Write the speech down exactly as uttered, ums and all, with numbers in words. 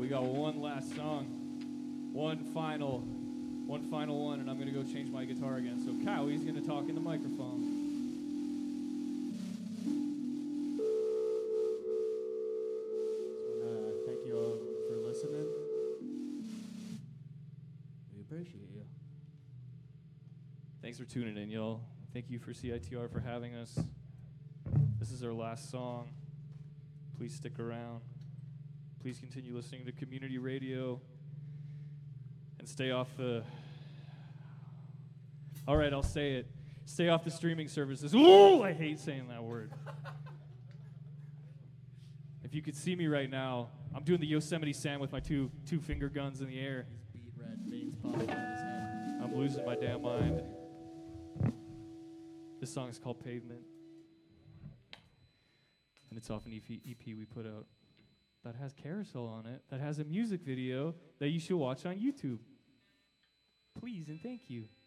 we got one last song. One final, one final one, and I'm going to go change my guitar again. So Cowie's going to talk in the microphone. Thanks for tuning in, y'all. Thank you for C I T R for having us. This is our last song. Please stick around. Please continue listening to community radio. And stay off the... All right, I'll say it. Stay off the streaming services. Ooh, I hate saying that word. If you could see me right now, I'm doing the Yosemite Sam with my two two finger guns in the air. His beat red veins popping out of his head. I'm losing my damn mind. This song is called Pavement. And it's off an E P, E P we put out that has Carousel on it, that has a music video that you should watch on YouTube. Please and thank you.